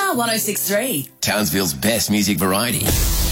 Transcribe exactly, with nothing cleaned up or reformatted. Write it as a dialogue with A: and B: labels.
A: R one oh six point three.
B: Townsville's best music variety.